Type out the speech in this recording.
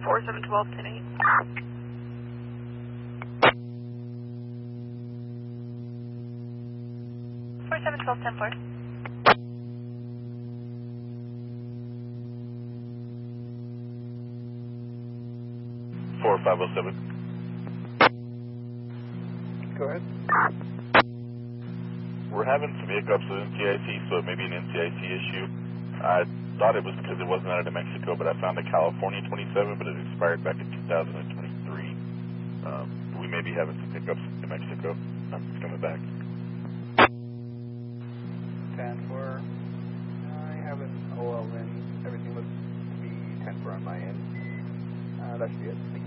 4712, 10-8. 4712, 10-4. 4507. Go ahead. We're having some hiccups with NCIC, so it may be an NCIC issue. I thought it was because it wasn't out of New Mexico, but I found a California 27, but it expired back in 2023. We may be having some hiccups in New Mexico. It's coming back. 10-4. I have an OL in. Everything looks to be 10-4 on my end. That should be it.